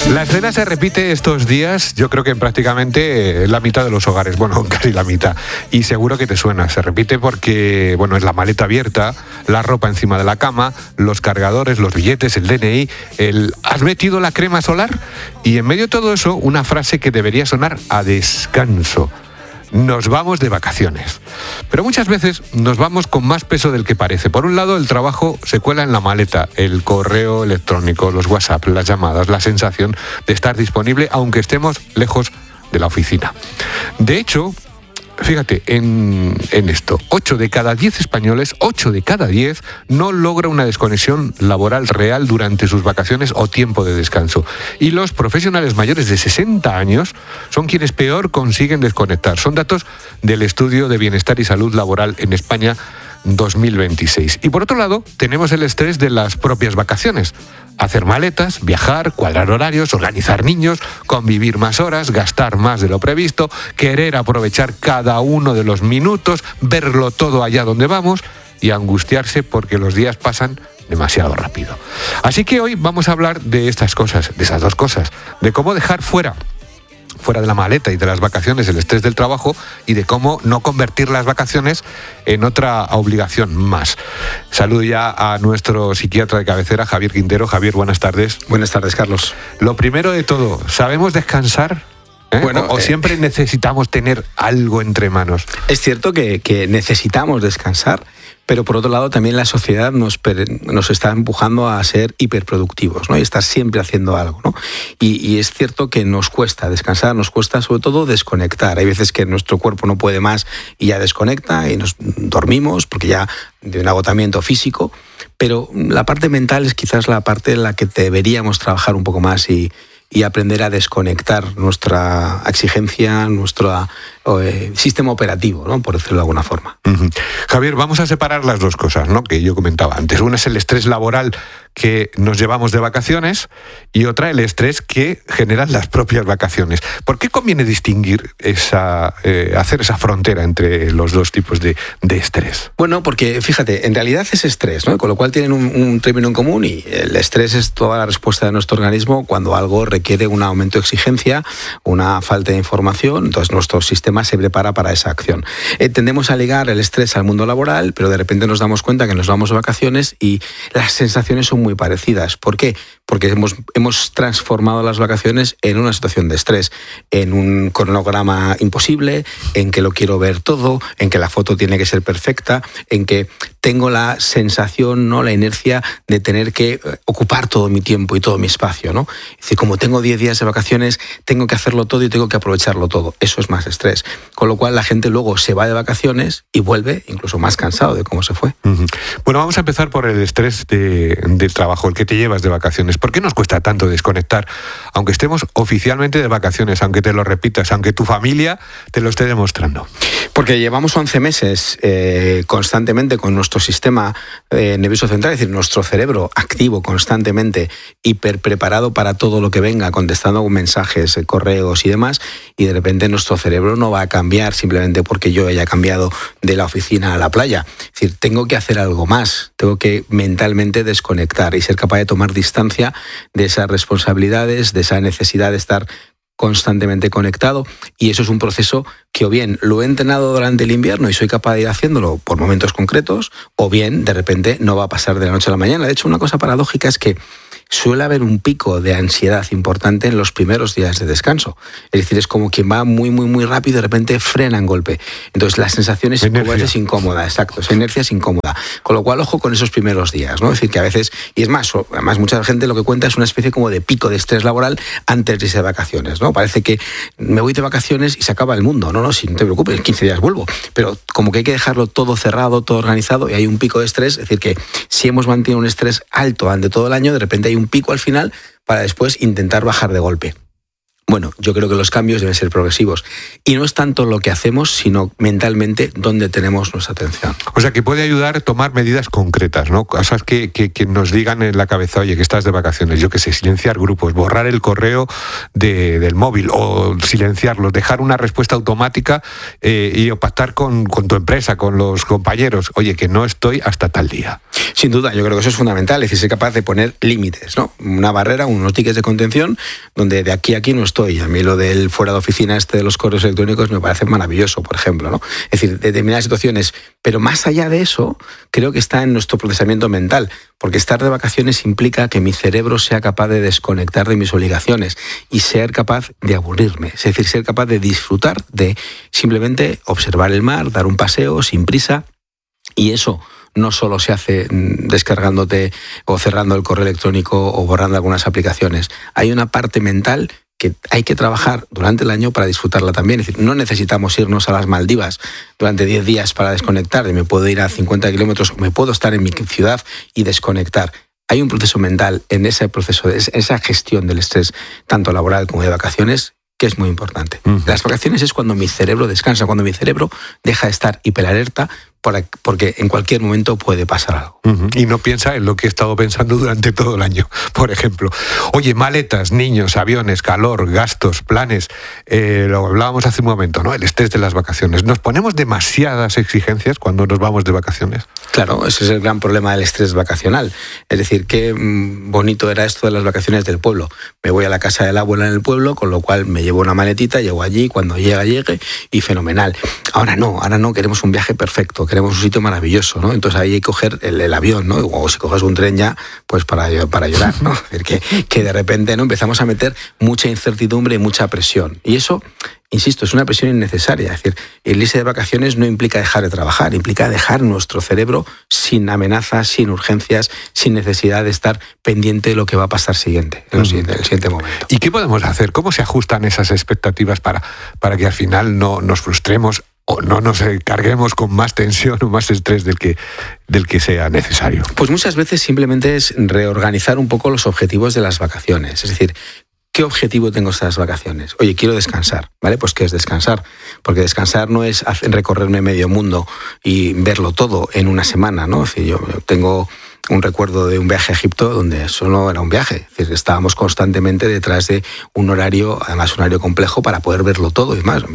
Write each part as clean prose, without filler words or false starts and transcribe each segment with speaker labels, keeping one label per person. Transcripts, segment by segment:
Speaker 1: La escena se repite estos días, yo creo que en prácticamente la mitad de los hogares, bueno, casi la mitad, y seguro que te suena. Se repite porque, bueno, es la maleta abierta, la ropa encima de la cama, los cargadores, los billetes, el DNI, ¿has metido la crema solar? Y en medio de todo eso, una frase que debería sonar a descanso. Nos vamos de vacaciones. Pero muchas veces nos vamos con más peso del que parece. Por un lado, el trabajo se cuela en la maleta, el correo electrónico, los WhatsApp, las llamadas, la sensación de estar disponible aunque estemos lejos de la oficina. De hecho, fíjate en esto, 8 de cada 10 españoles, 8 de cada 10 no logra una desconexión laboral real durante sus vacaciones o tiempo de descanso. Y los profesionales mayores de 60 años son quienes peor consiguen desconectar. Son datos del Estudio de Bienestar y Salud Laboral en España 2026. Y por otro lado, tenemos el estrés de las propias vacaciones. Hacer maletas, viajar, cuadrar horarios, organizar niños, convivir más horas, gastar más de lo previsto, querer aprovechar cada uno de los minutos, verlo todo allá donde vamos y angustiarse porque los días pasan demasiado rápido. Así que hoy vamos a hablar de estas cosas, de esas dos cosas, de cómo dejar fuera de la maleta y de las vacaciones el estrés del trabajo y de cómo no convertir las vacaciones en otra obligación más. Saludo ya a nuestro psiquiatra de cabecera, Javier Quintero. Javier, buenas tardes.
Speaker 2: Buenas tardes, Carlos.
Speaker 1: Lo primero de todo, ¿sabemos descansar? Bueno, ¿O siempre necesitamos tener algo entre manos?
Speaker 2: Es cierto que necesitamos descansar, pero por otro lado también la sociedad nos está empujando a ser hiperproductivos, ¿no? Y estar siempre haciendo algo, ¿no? Y es cierto que nos cuesta descansar, nos cuesta sobre todo desconectar. Hay veces que nuestro cuerpo no puede más y ya desconecta y nos dormimos porque ya de un agotamiento físico, pero la parte mental es quizás la parte en la que deberíamos trabajar un poco más y aprender a desconectar nuestra exigencia, nuestro sistema operativo, ¿no? Por decirlo de alguna forma.
Speaker 1: Uh-huh. Javier, vamos a separar las dos cosas, ¿no? Que yo comentaba antes. Una es el estrés laboral que nos llevamos de vacaciones y otra el estrés que generan las propias vacaciones. ¿Por qué conviene distinguir hacer esa frontera entre los dos tipos de estrés?
Speaker 2: Bueno, porque fíjate, en realidad es estrés, ¿no? Con lo cual tienen un término en común y el estrés es toda la respuesta de nuestro organismo cuando algo requiere un aumento de exigencia, una falta de información, entonces nuestro sistema se prepara para esa acción. Tendemos a ligar el estrés al mundo laboral, pero de repente nos damos cuenta que nos vamos de vacaciones y las sensaciones son muy parecidas. ¿Por qué? Porque hemos transformado las vacaciones en una situación de estrés, en un cronograma imposible, en que lo quiero ver todo, en que la foto tiene que ser perfecta, en que tengo la sensación, ¿no?, la inercia de tener que ocupar todo mi tiempo y todo mi espacio, ¿no? Es decir, como tengo 10 días de vacaciones, tengo que hacerlo todo y tengo que aprovecharlo todo. Eso es más estrés. Con lo cual la gente luego se va de vacaciones y vuelve incluso más cansado de cómo se fue.
Speaker 1: Uh-huh. Bueno, vamos a empezar por el estrés del trabajo, el que te llevas de vacaciones. ¿Por qué nos cuesta tanto desconectar, aunque estemos oficialmente de vacaciones, aunque te lo repitas, aunque tu familia te lo esté demostrando?
Speaker 2: Porque llevamos 11 meses constantemente con nuestro sistema nervioso central, es decir, nuestro cerebro activo constantemente, hiper preparado para todo lo que venga, contestando mensajes, correos y demás, y de repente nuestro cerebro no va a cambiar simplemente porque yo haya cambiado de la oficina a la playa. Es decir, tengo que hacer algo más, tengo que mentalmente desconectar y ser capaz de tomar distancia de esas responsabilidades, de esa necesidad de estar constantemente conectado, y eso es un proceso que o bien lo he entrenado durante el invierno y soy capaz de ir haciéndolo por momentos concretos, o bien de repente no va a pasar de la noche a la mañana. De hecho, una cosa paradójica es que suele haber un pico de ansiedad importante en los primeros días de descanso. Es decir, es como quien va muy, muy, muy rápido y de repente frena en golpe. Entonces la sensación es como a veces incómoda, exacto, esa inercia es incómoda. Con lo cual, ojo con esos primeros días, ¿no? Es decir, que a veces, y es más, además mucha gente lo que cuenta es una especie como de pico de estrés laboral antes de irse de vacaciones, ¿no? Parece que me voy de vacaciones y se acaba el mundo. No, si no te preocupes, en 15 días vuelvo. Pero como que hay que dejarlo todo cerrado, todo organizado, y hay un pico de estrés. Es decir, que si hemos mantenido un estrés alto durante todo el año, de repente hay un pico al final para después intentar bajar de golpe. Bueno, yo creo que los cambios deben ser progresivos. Y no es tanto lo que hacemos, sino mentalmente dónde tenemos nuestra atención.
Speaker 1: O sea, que puede ayudar a tomar medidas concretas, ¿no? Cosas que nos digan en la cabeza, oye, que estás de vacaciones, yo qué sé, silenciar grupos, borrar el correo del móvil o silenciarlos, dejar una respuesta automática y pactar con tu empresa, con los compañeros, oye, que no estoy hasta tal día.
Speaker 2: Sin duda, yo creo que eso es fundamental, es decir, ser capaz de poner límites, ¿no? Una barrera, unos tickets de contención, donde de aquí a aquí no estoy. A mí lo del fuera de oficina de los correos electrónicos me parece maravilloso, por ejemplo, ¿no? Es decir, determinadas situaciones. Pero más allá de eso, creo que está en nuestro procesamiento mental, porque estar de vacaciones implica que mi cerebro sea capaz de desconectar de mis obligaciones y ser capaz de aburrirme, es decir, ser capaz de disfrutar de simplemente observar el mar, dar un paseo sin prisa, y eso no solo se hace descargándote o cerrando el correo electrónico o borrando algunas aplicaciones. Hay una parte mental que hay que trabajar durante el año para disfrutarla también. Es decir, no necesitamos irnos a las Maldivas durante 10 días para desconectar. Me puedo ir a 50 kilómetros o me puedo estar en mi ciudad y desconectar. Hay un proceso mental en ese proceso, esa gestión del estrés, tanto laboral como de vacaciones, que es muy importante. Las vacaciones es cuando mi cerebro descansa, cuando mi cerebro deja de estar hiperalerta, porque en cualquier momento puede pasar algo.
Speaker 1: Y no piensa en lo que he estado pensando durante todo el año, por ejemplo. Oye, maletas, niños, aviones, calor, gastos, planes. Lo hablábamos hace un momento, ¿no? El estrés de las vacaciones. ¿Nos ponemos demasiadas exigencias cuando nos vamos de vacaciones?
Speaker 2: Claro, ese es el gran problema del estrés vacacional. Es decir, qué bonito era esto de las vacaciones del pueblo. Me voy a la casa de la abuela en el pueblo, con lo cual me llevo una maletita, llego allí, cuando llegue y fenomenal. Ahora no, queremos un viaje perfecto, queremos un sitio maravilloso, ¿no? Entonces ahí hay que coger el avión, ¿no? O si coges un tren ya, pues para llorar, ¿no? Es decir, que de repente, ¿no?, empezamos a meter mucha incertidumbre y mucha presión. Y eso, insisto, es una presión innecesaria. Es decir, el irse de vacaciones no implica dejar de trabajar, implica dejar nuestro cerebro sin amenazas, sin urgencias, sin necesidad de estar pendiente de lo que va a pasar en el siguiente momento.
Speaker 1: ¿Y qué podemos hacer? ¿Cómo se ajustan esas expectativas para que al final no nos frustremos o no nos carguemos con más tensión o más estrés del que sea necesario?
Speaker 2: Pues muchas veces simplemente es reorganizar un poco los objetivos de las vacaciones. Es decir, ¿qué objetivo tengo estas vacaciones? Oye, quiero descansar, ¿vale? Pues ¿qué es descansar? Porque descansar no es recorrerme medio mundo y verlo todo en una semana, ¿no? Es decir, yo tengo un recuerdo de un viaje a Egipto donde eso no era un viaje. Es decir, estábamos constantemente detrás de un horario, además un horario complejo, para poder verlo todo y más.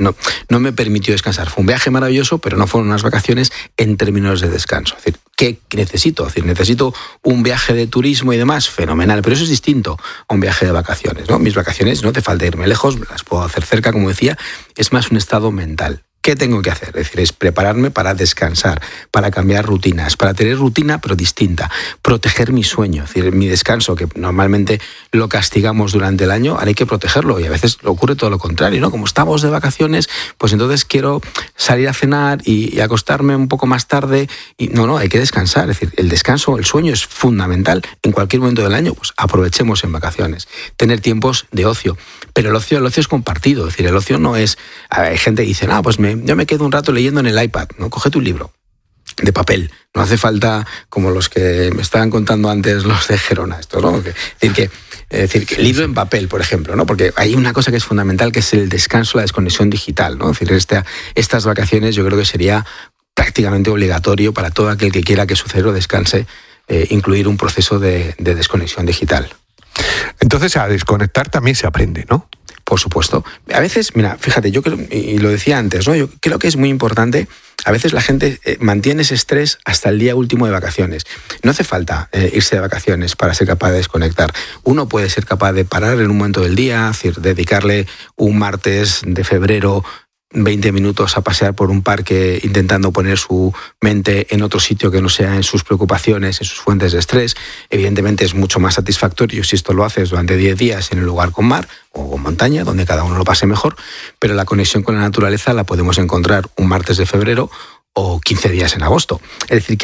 Speaker 2: No me permitió descansar. Fue un viaje maravilloso, pero no fueron unas vacaciones en términos de descanso. Es decir, ¿qué necesito? Es decir, necesito un viaje de turismo y demás, fenomenal, pero eso es distinto a un viaje de vacaciones, ¿no? Mis vacaciones no te falta irme lejos, las puedo hacer cerca, como decía, es más un estado mental. ¿Qué tengo que hacer? Es decir, es prepararme para descansar, para cambiar rutinas, para tener rutina pero distinta, proteger mi sueño, es decir, mi descanso, que normalmente lo castigamos durante el año, ahora hay que protegerlo y a veces ocurre todo lo contrario, ¿no? Como estamos de vacaciones, pues entonces quiero salir a cenar y acostarme un poco más tarde y no, hay que descansar, es decir, el descanso, el sueño es fundamental en cualquier momento del año, pues aprovechemos en vacaciones, tener tiempos de ocio, pero el ocio es compartido, es decir, el ocio no es, hay gente que dice, pues yo me quedo un rato leyendo en el iPad, ¿no? Cógete un libro de papel. No hace falta, como los que me estaban contando antes los de Gerona, esto, ¿no? Es decir, que libro en papel, por ejemplo, ¿no? Porque hay una cosa que es fundamental, que es el descanso, la desconexión digital, ¿no? Es decir, estas vacaciones yo creo que sería prácticamente obligatorio para todo aquel que quiera que su cerebro descanse, incluir un proceso de desconexión digital.
Speaker 1: Entonces, a desconectar también se aprende, ¿no?
Speaker 2: Por supuesto. A veces, mira, fíjate, yo creo, y lo decía antes, ¿no? Yo creo que es muy importante, a veces la gente mantiene ese estrés hasta el día último de vacaciones. No hace falta irse de vacaciones para ser capaz de desconectar. Uno puede ser capaz de parar en un momento del día, es decir, dedicarle un martes de febrero 20 minutos a pasear por un parque intentando poner su mente en otro sitio que no sea en sus preocupaciones, en sus fuentes de estrés. Evidentemente es mucho más satisfactorio si esto lo haces durante 10 días en un lugar con mar o con montaña, donde cada uno lo pase mejor, pero la conexión con la naturaleza la podemos encontrar un martes de febrero o 15 días en agosto. Es decir,